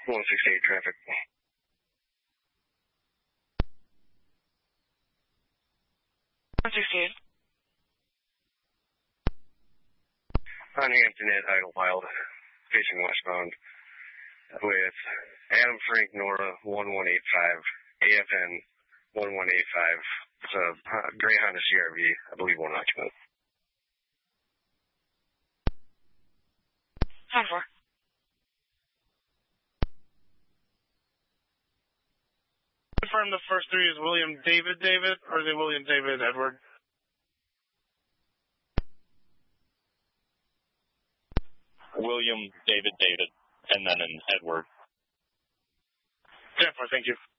168 traffic. 168. On Hampton at Idlewild, facing westbound, with Adam Frank Nora 1185, AFN 1185. It's a gray Honda CRV, I believe one occupant. 10-4. Confirm the first three is William David, or is it William David Edward? William David, and then an Edward. 10-4, thank you.